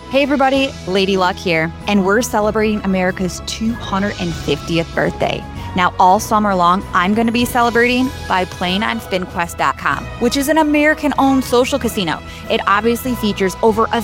Hey everybody, Lady Luck here, and we're celebrating America's 250th birthday. Now, all summer long, I'm going to be celebrating by playing on SpinQuest.com, which is an American-owned social casino. It obviously features over